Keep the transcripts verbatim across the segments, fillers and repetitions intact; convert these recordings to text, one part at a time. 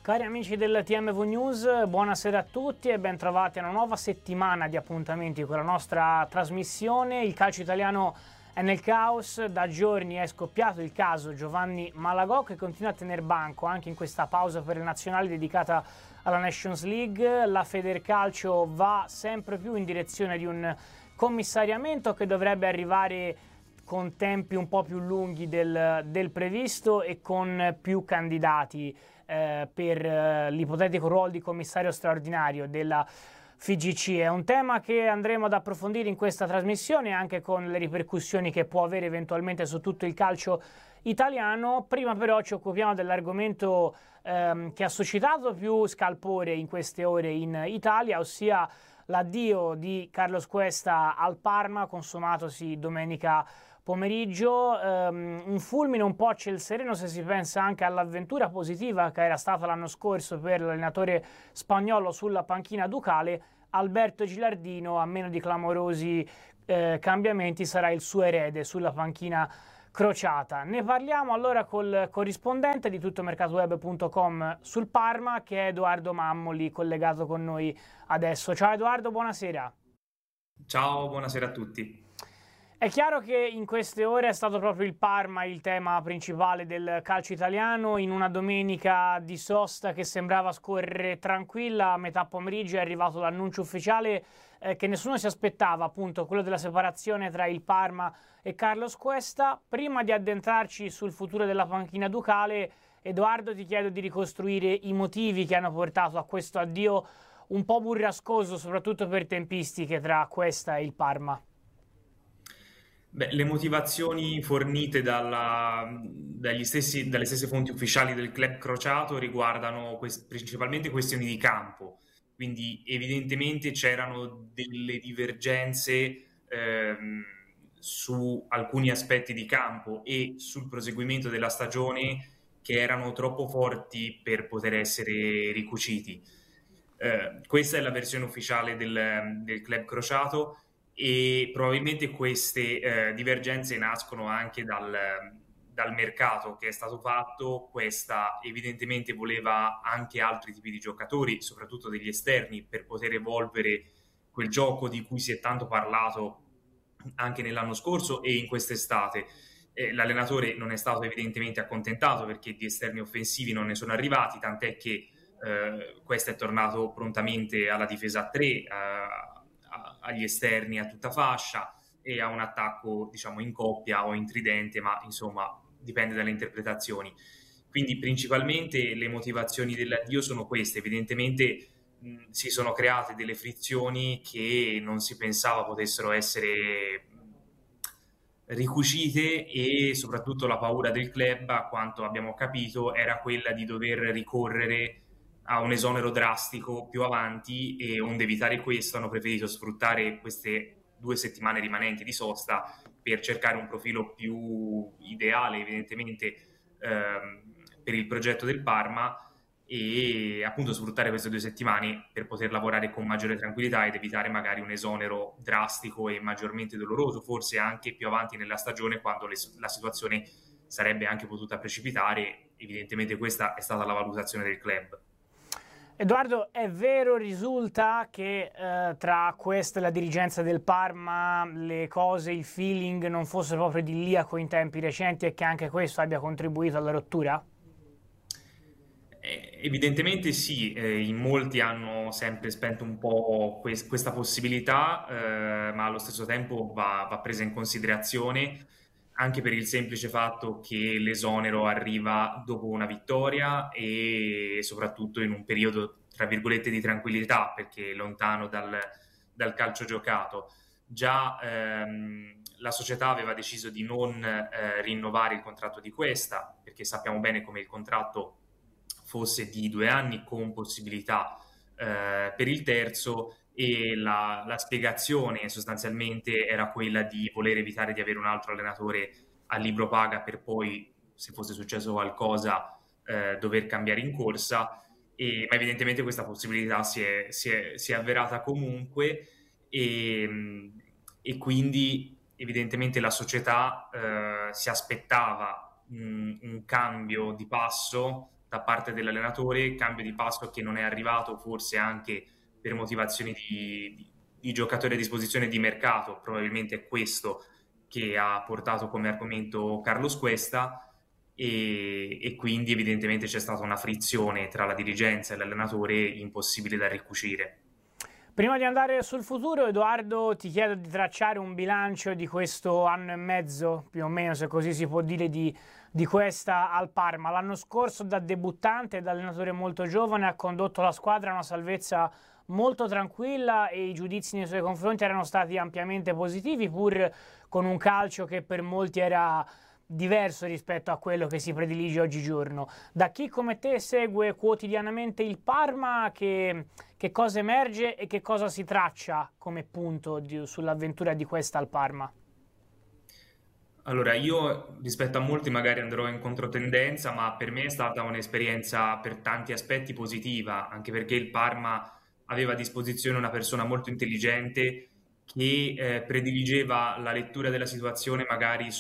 Cari amici del T M V News, buonasera a tutti e ben trovati a una nuova settimana di appuntamenti con la nostra trasmissione. Il calcio italiano è nel caos, da giorni è scoppiato il caso Giovanni Malagò, che continua a tener banco anche in questa pausa per le nazionali dedicata alla Nations League. La Federcalcio va sempre più in direzione di un commissariamento che dovrebbe arrivare con tempi un po' più lunghi del, del previsto e con più candidati eh, per eh, l'ipotetico ruolo di commissario straordinario della F I G C. È un tema che andremo ad approfondire in questa trasmissione, anche con le ripercussioni che può avere eventualmente su tutto il calcio italiano. Prima però ci occupiamo dell'argomento ehm, che ha suscitato più scalpore in queste ore in Italia, ossia l'addio di Carlos Cuesta al Parma, consumatosi domenica pomeriggio. Um, un fulmine un po' a ciel sereno se si pensa anche all'avventura positiva che era stata l'anno scorso per l'allenatore spagnolo sulla panchina ducale. Alberto Gilardino, a meno di clamorosi eh, cambiamenti, sarà il suo erede sulla panchina crociata. Ne parliamo allora col corrispondente di tuttomercatoweb punto com sul Parma, che è Edoardo Mammoli, collegato con noi adesso. Ciao Edoardo, buonasera. Ciao, buonasera a tutti. È chiaro che in queste ore è stato proprio il Parma il tema principale del calcio italiano. In una domenica di sosta che sembrava scorrere tranquilla, a metà pomeriggio è arrivato l'annuncio ufficiale eh, che nessuno si aspettava, appunto quello della separazione tra il Parma e Carlos Cuesta. Prima di addentrarci sul futuro della panchina ducale, Edoardo, ti chiedo di ricostruire i motivi che hanno portato a questo addio un po' burrascoso, soprattutto per tempistiche, tra Cuesta e il Parma. Beh, le motivazioni fornite dalla, dagli stessi, dalle stesse fonti ufficiali del club crociato riguardano quest- principalmente questioni di campo, quindi evidentemente c'erano delle divergenze ehm, su alcuni aspetti di campo e sul proseguimento della stagione che erano troppo forti per poter essere ricuciti. Eh, questa è la versione ufficiale del, del club crociato. E probabilmente queste eh, divergenze nascono anche dal, dal mercato che è stato fatto. Questa evidentemente voleva anche altri tipi di giocatori, soprattutto degli esterni, per poter evolvere quel gioco di cui si è tanto parlato anche nell'anno scorso e in quest'estate. Eh, l'allenatore non è stato evidentemente accontentato perché di esterni offensivi non ne sono arrivati, tant'è che eh, questo è tornato prontamente alla difesa a tre, eh, agli esterni a tutta fascia e a un attacco, diciamo, in coppia o in tridente, ma insomma dipende dalle interpretazioni. Quindi principalmente le motivazioni dell'addio sono queste. Evidentemente mh, si sono create delle frizioni che non si pensava potessero essere ricucite, e soprattutto la paura del club, a quanto abbiamo capito, era quella di dover ricorrere a un esonero drastico più avanti, e onde evitare questo hanno preferito sfruttare queste due settimane rimanenti di sosta per cercare un profilo più ideale evidentemente ehm, per il progetto del Parma, e appunto sfruttare queste due settimane per poter lavorare con maggiore tranquillità ed evitare magari un esonero drastico e maggiormente doloroso, forse anche più avanti nella stagione, quando le, la situazione sarebbe anche potuta precipitare. Evidentemente questa è stata la valutazione del club. Edoardo, è vero, risulta che eh, tra questa e la dirigenza del Parma le cose, il feeling non fosse proprio idilliaco in tempi recenti e che anche questo abbia contribuito alla rottura? Eh, evidentemente sì, eh, in molti hanno sempre spento un po' que- questa possibilità, eh, ma allo stesso tempo va, va presa in considerazione anche per il semplice fatto che l'esonero arriva dopo una vittoria e soprattutto in un periodo, tra virgolette, di tranquillità, perché lontano dal, dal calcio giocato. Già ehm, la società aveva deciso di non eh, rinnovare il contratto di Cuesta, perché sappiamo bene come il contratto fosse di due anni con possibilità eh, per il terzo, e la, la spiegazione sostanzialmente era quella di voler evitare di avere un altro allenatore a libro paga per poi, se fosse successo qualcosa, eh, dover cambiare in corsa. E, ma evidentemente questa possibilità si è, si è, si è avverata comunque, e, e quindi evidentemente la società eh, si aspettava un, un cambio di passo da parte dell'allenatore, cambio di passo che non è arrivato forse anche per motivazioni di, di, di giocatori a disposizione di mercato, probabilmente è questo che ha portato come argomento Carlos Cuesta, e, e quindi evidentemente c'è stata una frizione tra la dirigenza e l'allenatore impossibile da ricucire. Prima di andare sul futuro, Edoardo, ti chiedo di tracciare un bilancio di questo anno e mezzo, più o meno, se così si può dire, di, di Cuesta al Parma. L'anno scorso, da debuttante e da allenatore molto giovane, ha condotto la squadra a una salvezza molto tranquilla e i giudizi nei suoi confronti erano stati ampiamente positivi, pur con un calcio che per molti era diverso rispetto a quello che si predilige oggigiorno. Da chi come te segue quotidianamente il Parma, che, che cosa emerge e che cosa si traccia come punto di, sull'avventura di Cuesta al Parma? Allora, io rispetto a molti magari andrò in controtendenza, ma per me è stata un'esperienza per tanti aspetti positiva, anche perché il Parma aveva a disposizione una persona molto intelligente che eh, prediligeva la lettura della situazione magari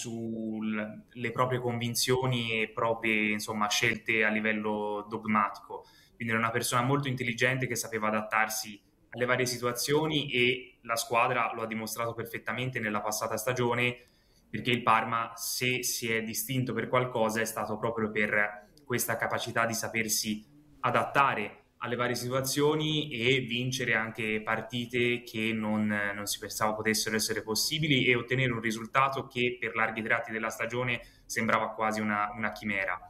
sulle proprie convinzioni e proprie, insomma, scelte a livello dogmatico. Quindi era una persona molto intelligente che sapeva adattarsi alle varie situazioni, e la squadra lo ha dimostrato perfettamente nella passata stagione, perché il Parma, se si è distinto per qualcosa, è stato proprio per questa capacità di sapersi adattare alle varie situazioni e vincere anche partite che non, non si pensava potessero essere possibili, e ottenere un risultato che per larghi tratti della stagione sembrava quasi una, una chimera.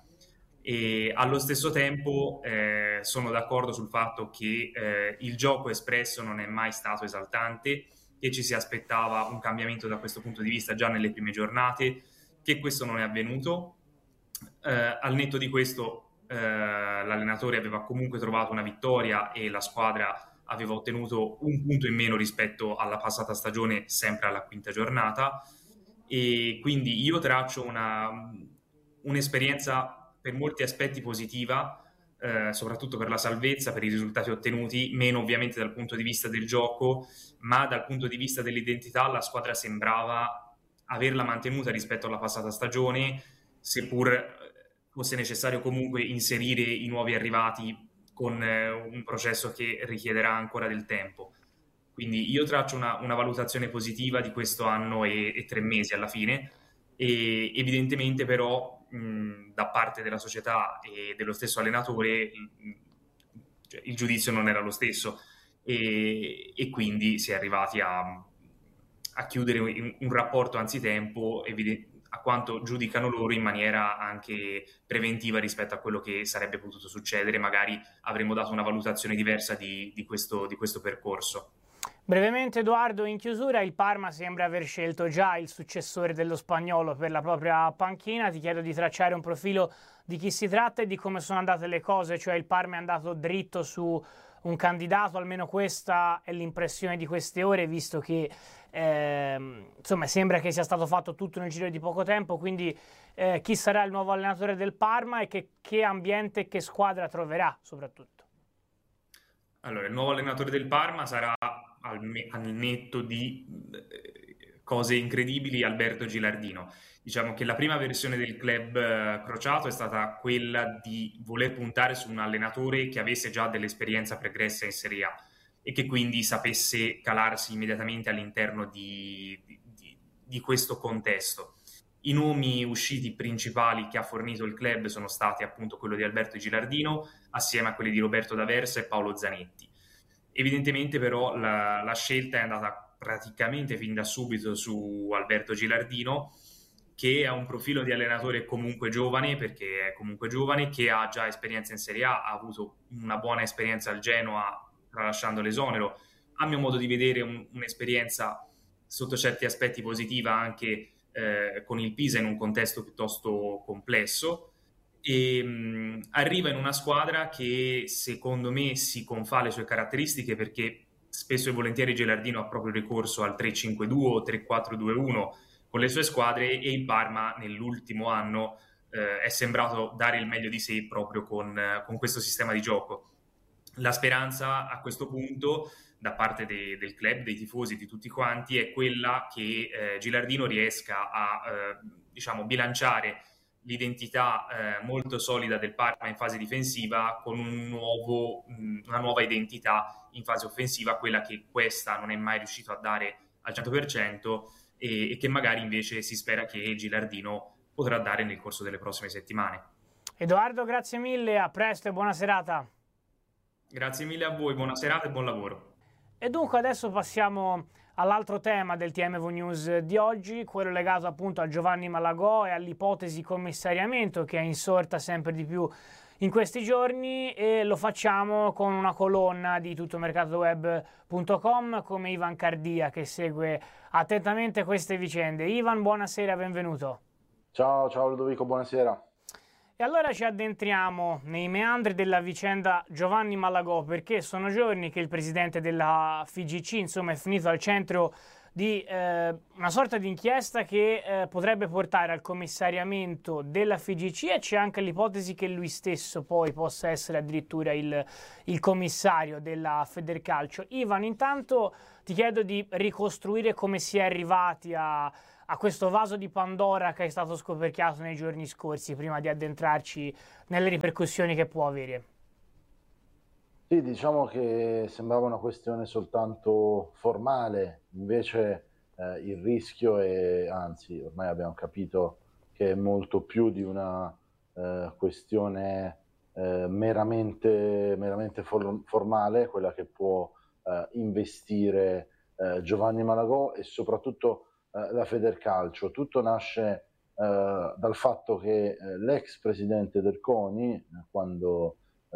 E allo stesso tempo eh, sono d'accordo sul fatto che eh, il gioco espresso non è mai stato esaltante, che ci si aspettava un cambiamento da questo punto di vista già nelle prime giornate, che questo non è avvenuto. Eh, al netto di questo, eh, l'allenatore aveva comunque trovato una vittoria e la squadra aveva ottenuto un punto in meno rispetto alla passata stagione, sempre alla quinta giornata, e quindi io traccio una, un'esperienza per molti aspetti positiva, eh, soprattutto per la salvezza, per i risultati ottenuti, meno ovviamente dal punto di vista del gioco, ma dal punto di vista dell'identità la squadra sembrava averla mantenuta rispetto alla passata stagione, seppur fosse necessario comunque inserire i nuovi arrivati con eh, un processo che richiederà ancora del tempo. Quindi io traccio una, una valutazione positiva di questo anno e, e tre mesi alla fine, e evidentemente però mh, da parte della società e dello stesso allenatore mh, cioè, il giudizio non era lo stesso, e, e quindi si è arrivati a, a chiudere un, un rapporto anzitempo, evidente, a quanto giudicano loro, in maniera anche preventiva rispetto a quello che sarebbe potuto succedere. Magari avremmo dato una valutazione diversa di, di, questo, di questo percorso. Brevemente, Edoardo, in chiusura, il Parma sembra aver scelto già il successore dello spagnolo per la propria panchina. Ti chiedo di tracciare un profilo di chi si tratta e di come sono andate le cose, cioè il Parma è andato dritto su un candidato, almeno questa è l'impressione di queste ore, visto che eh, insomma sembra che sia stato fatto tutto nel giro di poco tempo. Quindi eh, chi sarà il nuovo allenatore del Parma e che, che ambiente e che squadra troverà soprattutto? Allora, il nuovo allenatore del Parma sarà, al, al netto di eh, cose incredibili, Alberto Gilardino. Diciamo che la prima versione del club eh, crociato è stata quella di voler puntare su un allenatore che avesse già dell'esperienza pregressa in Serie A e che quindi sapesse calarsi immediatamente all'interno di, di, di questo contesto. I nomi usciti principali che ha fornito il club sono stati appunto quello di Alberto Gilardino, assieme a quelli di Roberto D'Aversa e Paolo Zanetti. Evidentemente però la, la scelta è andata praticamente fin da subito su Alberto Gilardino, che ha un profilo di allenatore comunque giovane, perché è comunque giovane, che ha già esperienza in Serie A, ha avuto una buona esperienza al Genoa tralasciando l'esonero, a mio modo di vedere un, un'esperienza sotto certi aspetti positiva anche eh, con il Pisa in un contesto piuttosto complesso, e mh, arriva in una squadra che secondo me si confà le sue caratteristiche, perché spesso e volentieri Gilardino ha proprio ricorso al tre cinque due o tre quattro due uno con le sue squadre, e il Parma nell'ultimo anno eh, è sembrato dare il meglio di sé proprio con, eh, con questo sistema di gioco. La speranza a questo punto da parte de, del club, dei tifosi, di tutti quanti, è quella che eh, Gilardino riesca a eh, diciamo bilanciare l'identità eh, molto solida del Parma in fase difensiva con un nuovo, mh, una nuova identità in fase offensiva, quella che questa non è mai riuscito a dare al cento per cento e, e che magari invece si spera che Gilardino potrà dare nel corso delle prossime settimane. Edoardo, grazie mille, a presto e buona serata. Grazie mille a voi, buona serata e buon lavoro. E dunque adesso passiamo all'altro tema del T M V News di oggi, quello legato appunto a Giovanni Malagò e all'ipotesi commissariamento che è insorta sempre di più in questi giorni, e lo facciamo con una colonna di tuttomercatoweb punto com come Ivan Cardia, che segue attentamente queste vicende. Ivan, buonasera, benvenuto. Ciao, ciao Ludovico, buonasera. E allora ci addentriamo nei meandri della vicenda Giovanni Malagò, perché sono giorni che il presidente della F I G C, insomma, è finito al centro di eh, una sorta di inchiesta che eh, potrebbe portare al commissariamento della F I G C, e c'è anche l'ipotesi che lui stesso poi possa essere addirittura il, il commissario della Federcalcio. Ivan, intanto ti chiedo di ricostruire come si è arrivati a... a questo vaso di Pandora che è stato scoperchiato nei giorni scorsi, prima di addentrarci nelle ripercussioni che può avere. Sì, diciamo che sembrava una questione soltanto formale, invece eh, il rischio è, anzi, ormai abbiamo capito che è molto più di una eh, questione eh, meramente, meramente for- formale, quella che può eh, investire eh, Giovanni Malagò e soprattutto la Federcalcio. Tutto nasce eh, dal fatto che eh, l'ex presidente del CONI, quando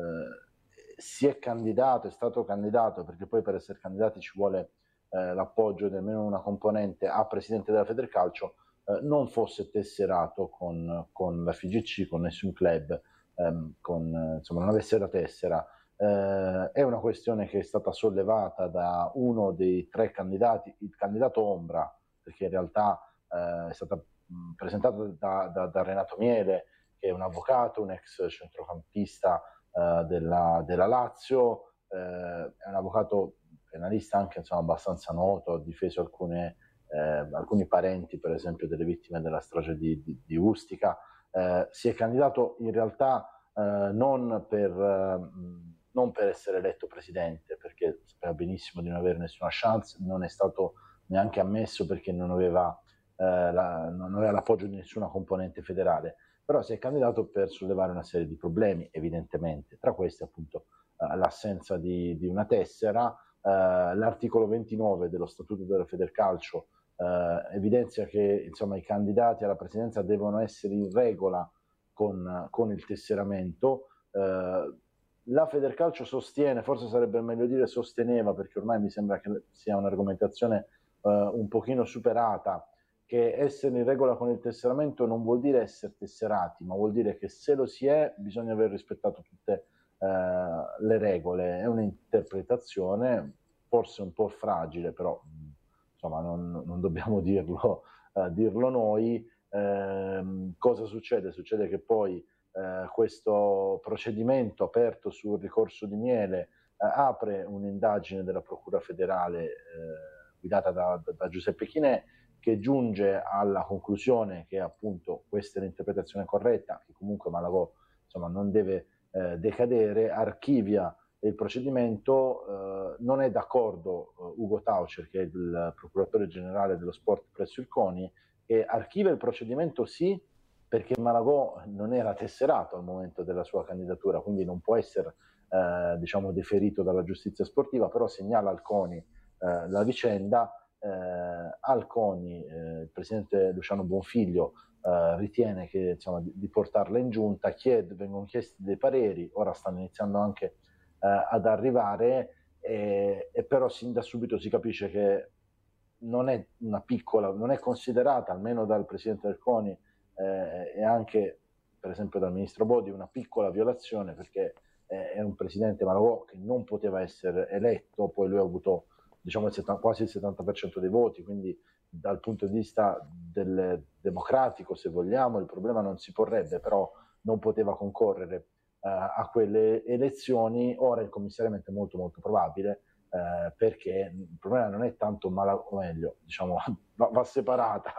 eh, si è candidato, è stato candidato, perché poi per essere candidati ci vuole eh, l'appoggio di almeno una componente a presidente della Federcalcio, eh, non fosse tesserato con, con la F I G C, con nessun club, ehm, con, insomma non avesse la tessera. Eh, è una questione che è stata sollevata da uno dei tre candidati, il candidato ombra, perché in realtà eh, è stata mh, presentata da, da, da Renato Miele, che è un avvocato, un ex centrocampista eh, della, della Lazio, eh, è un avvocato penalista anche insomma, abbastanza noto, ha difeso alcune, eh, alcuni parenti per esempio delle vittime della strage di, di, di Ustica. Eh, si è candidato in realtà eh, non, per, eh, non per essere eletto presidente, perché sapeva benissimo di non avere nessuna chance, non è stato neanche ammesso perché non aveva, eh, la, non aveva l'appoggio di nessuna componente federale, però si è candidato per sollevare una serie di problemi, evidentemente, tra questi appunto eh, l'assenza di, di una tessera, eh, l'articolo ventinove dello Statuto della Federcalcio eh, evidenzia che insomma, i candidati alla presidenza devono essere in regola con, con il tesseramento. Eh, la Federcalcio sostiene, forse sarebbe meglio dire sosteneva, perché ormai mi sembra che sia un'argomentazione Uh, un pochino superata, che essere in regola con il tesseramento non vuol dire essere tesserati, ma vuol dire che se lo si è bisogna aver rispettato tutte uh, le regole. È un'interpretazione forse un po' fragile, però insomma non, non dobbiamo dirlo, uh, dirlo noi. Uh, cosa succede? Succede che poi uh, questo procedimento aperto sul ricorso di Miele uh, apre un'indagine della Procura federale guidata da, da, da Giuseppe Chinè, che giunge alla conclusione che appunto questa è l'interpretazione corretta, che comunque Malagò insomma, non deve eh, decadere, archivia il procedimento, eh, non è d'accordo eh, Ugo Taucher, che è il procuratore generale dello sport presso il CONI, e archivia il procedimento sì, perché Malagò non era tesserato al momento della sua candidatura, quindi non può essere eh, diciamo, deferito dalla giustizia sportiva, però segnala al CONI Eh, la vicenda. eh, al CONI eh, il presidente Luciano Bonfiglio eh, ritiene che, insomma, di, di portarla in giunta, chiede, vengono chiesti dei pareri, ora stanno iniziando anche eh, ad arrivare, e, e però sin da subito si capisce che non è una piccola, non è considerata, almeno dal presidente del CONI eh, e anche per esempio dal ministro Bodi, una piccola violazione, perché eh, è un presidente Malagò che non poteva essere eletto, poi lui ha avuto diciamo il settanta, quasi il settanta per cento dei voti, quindi dal punto di vista del democratico, se vogliamo, il problema non si porrebbe, però non poteva concorrere eh, a quelle elezioni. Ora il commissariamento è molto molto probabile, eh, perché il problema non è tanto Malagò, o meglio, diciamo, va, va separata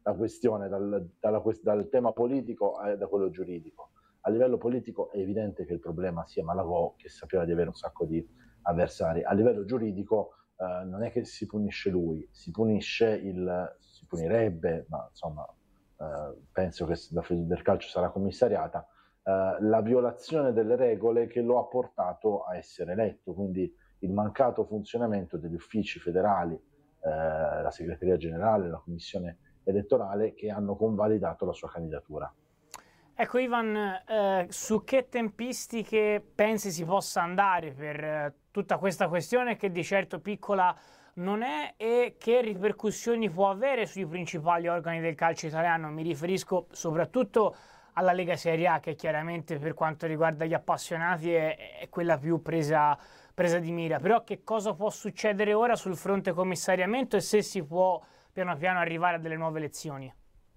la questione dal, dalla, dal tema politico a, da quello giuridico. A livello politico è evidente che il problema sia Malagò, che sapeva di avere un sacco di avversari. A livello giuridico eh, non è che si punisce lui, si punisce il, si punirebbe, ma insomma eh, penso che la Fede del Calcio sarà commissariata, eh, la violazione delle regole che lo ha portato a essere eletto, quindi il mancato funzionamento degli uffici federali, eh, la segreteria generale, la commissione elettorale, che hanno convalidato la sua candidatura. Ecco Ivan, eh, su che tempistiche pensi si possa andare per eh, tutta questa questione, che di certo piccola non è, e che ripercussioni può avere sui principali organi del calcio italiano? Mi riferisco soprattutto alla Lega Serie A, che chiaramente per quanto riguarda gli appassionati è, è quella più presa, presa di mira. Però che cosa può succedere ora sul fronte commissariamento e se si può piano piano arrivare a delle nuove elezioni?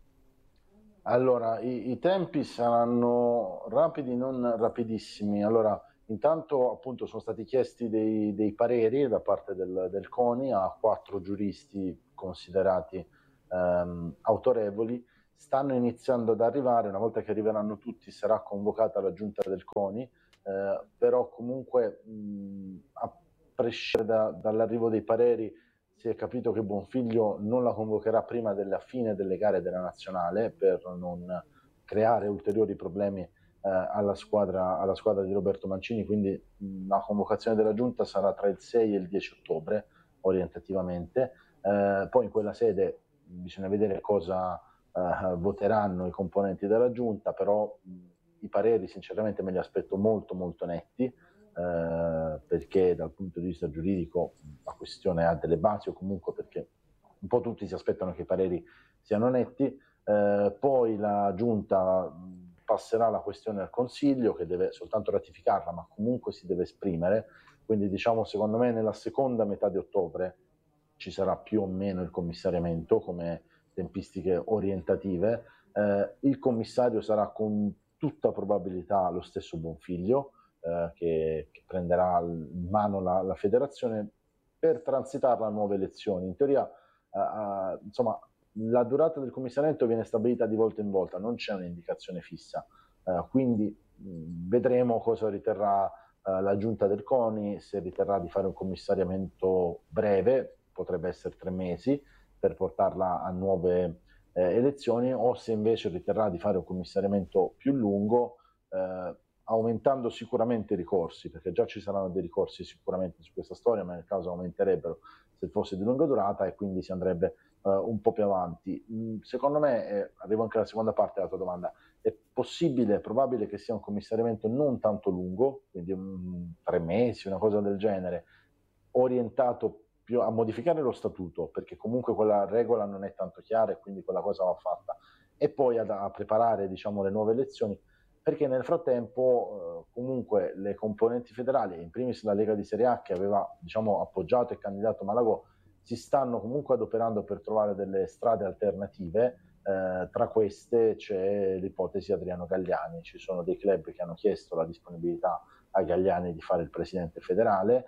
Allora, i, i tempi saranno rapidi, non rapidissimi. Allora, intanto appunto sono stati chiesti dei, dei pareri da parte del, del CONI a quattro giuristi considerati ehm, autorevoli. Stanno iniziando ad arrivare, una volta che arriveranno tutti sarà convocata la giunta del CONI, eh, però comunque mh, a prescindere da, dall'arrivo dei pareri si è capito che Bonfiglio non la convocherà prima della fine delle gare della nazionale per non creare ulteriori problemi eh, alla, squadra, alla squadra di Roberto Mancini, quindi mh, la convocazione della giunta sarà tra il sei e il dieci ottobre orientativamente, eh, poi in quella sede bisogna vedere cosa eh, voteranno i componenti della giunta, però mh, i pareri sinceramente me li aspetto molto molto netti, Eh, perché dal punto di vista giuridico la questione ha delle basi, o comunque perché un po' tutti si aspettano che i pareri siano netti, eh, poi la giunta passerà la questione al Consiglio, che deve soltanto ratificarla, ma comunque si deve esprimere, quindi diciamo secondo me nella seconda metà di ottobre ci sarà più o meno il commissariamento come tempistiche orientative. Eh, il commissario sarà con tutta probabilità lo stesso Bonfiglio, Eh, che, che prenderà in mano la, la federazione per transitarla a nuove elezioni. In teoria, eh, eh, insomma, la durata del commissariamento viene stabilita di volta in volta, non c'è un'indicazione fissa, eh, quindi mh, vedremo cosa riterrà eh, la giunta del CONI, se riterrà di fare un commissariamento breve, potrebbe essere tre mesi, per portarla a nuove eh, elezioni, o se invece riterrà di fare un commissariamento più lungo, eh, aumentando sicuramente i ricorsi, perché già ci saranno dei ricorsi sicuramente su questa storia, ma nel caso aumenterebbero se fosse di lunga durata, e quindi si andrebbe uh, un po' più avanti. Mm, secondo me, eh, arrivo anche alla seconda parte della tua domanda, è possibile, è probabile che sia un commissariamento non tanto lungo, quindi um, tre mesi, una cosa del genere, orientato più a modificare lo statuto, perché comunque quella regola non è tanto chiara e quindi quella cosa va fatta, e poi ad, a preparare, diciamo, le nuove elezioni, perché nel frattempo eh, comunque le componenti federali, in primis la Lega di Serie A, che aveva, diciamo, appoggiato e candidato Malagò, si stanno comunque adoperando per trovare delle strade alternative. Eh, tra queste c'è l'ipotesi Adriano Galliani, ci sono dei club che hanno chiesto la disponibilità a Galliani di fare il presidente federale.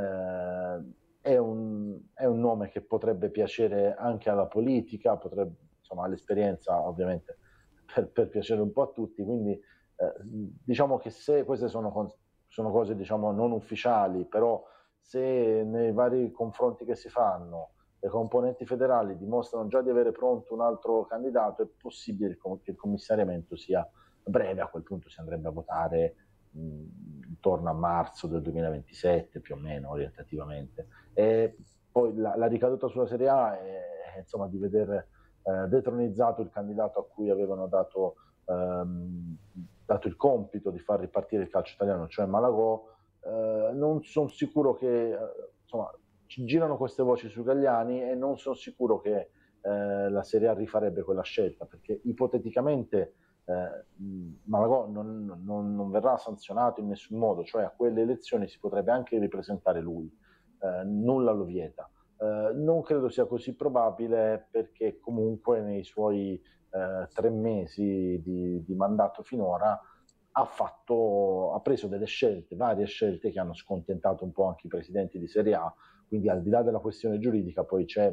Eh, è, un, è un nome che potrebbe piacere anche alla politica, potrebbe, insomma, all'esperienza ovviamente, per, per piacere un po' a tutti, quindi Eh, diciamo che se queste sono, sono cose, diciamo, non ufficiali, però se nei vari confronti che si fanno le componenti federali dimostrano già di avere pronto un altro candidato, è possibile che il commissariamento sia breve. A quel punto si andrebbe a votare mh, intorno a marzo del duemilaventisette più o meno orientativamente, e poi la, la ricaduta sulla Serie A è, insomma, di vedere eh, detronizzato il candidato a cui avevano dato ehm, dato il compito di far ripartire il calcio italiano, cioè Malagò. Eh, non sono sicuro che, eh, insomma, ci girano queste voci su Galliani, e non sono sicuro che eh, la Serie A rifarebbe quella scelta, perché ipoteticamente eh, Malagò non, non, non verrà sanzionato in nessun modo, cioè a quelle elezioni si potrebbe anche ripresentare lui, eh, nulla lo vieta. Eh, non credo sia così probabile, perché comunque nei suoi Eh, tre mesi di, di mandato finora ha fatto, ha preso delle scelte, varie scelte, che hanno scontentato un po' anche i presidenti di Serie A. Quindi al di là della questione giuridica poi c'è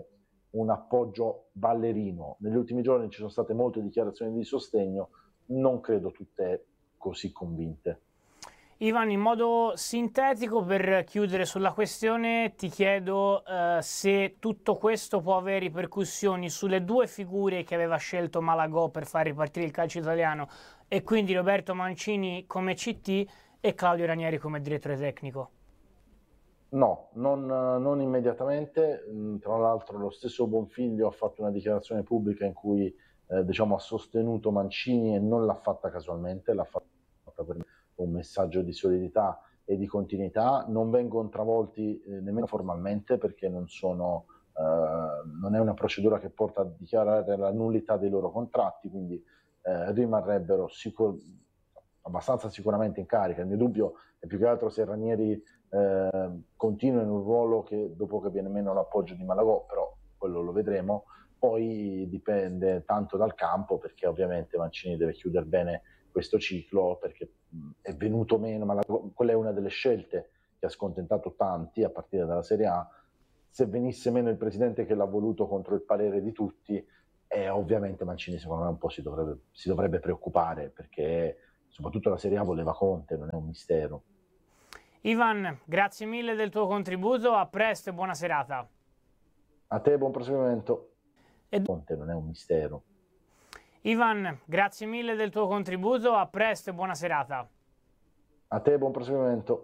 un appoggio ballerino. Negli ultimi giorni ci sono state molte dichiarazioni di sostegno, non credo tutte così convinte. Ivan, in modo sintetico, per chiudere sulla questione, ti chiedo eh, se tutto questo può avere ripercussioni sulle due figure che aveva scelto Malagò per far ripartire il calcio italiano, e quindi Roberto Mancini come C T e Claudio Ranieri come direttore tecnico. No, non, non immediatamente. Tra l'altro lo stesso Bonfiglio ha fatto una dichiarazione pubblica in cui eh, diciamo, ha sostenuto Mancini, e non l'ha fatta casualmente, l'ha fatta per un messaggio di solidità e di continuità. Non vengono travolti eh, nemmeno formalmente, perché non sono eh, non è una procedura che porta a dichiarare la nullità dei loro contratti, quindi eh, rimarrebbero sicur- abbastanza sicuramente in carica. Il mio dubbio è più che altro se Ranieri eh, continua in un ruolo che dopo che viene meno l'appoggio di Malagò, però quello lo vedremo. Poi dipende tanto dal campo, perché ovviamente Mancini deve chiudere bene questo ciclo, perché è venuto meno, ma la, quella è una delle scelte che ha scontentato tanti a partire dalla Serie A. Se venisse meno il presidente che l'ha voluto contro il parere di tutti, eh, ovviamente Mancini secondo me un po' si dovrebbe, si dovrebbe preoccupare, perché soprattutto la Serie A voleva Conte, non è un mistero. Ivan, grazie mille del tuo contributo, a presto e buona serata. A te buon proseguimento. E... Conte non è un mistero. Ivan, grazie mille del tuo contributo, a presto e buona serata. A te buon proseguimento.